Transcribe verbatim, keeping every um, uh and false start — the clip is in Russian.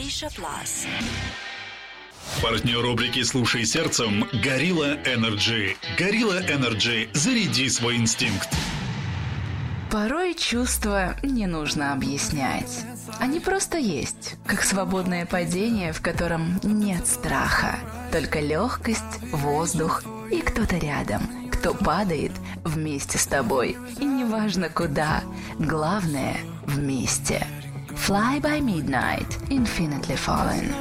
Asia Plus. Партнер рубрики «Слушай сердцем» – Gorilla Energy. Gorilla Energy – заряди свой инстинкт. Порой чувства не нужно объяснять. Они просто есть, как свободное падение, в котором нет страха. Только легкость, воздух и кто-то рядом, кто падает вместе с тобой. И неважно куда, главное – вместе. Fly by Midnight, Infinitely Fallen.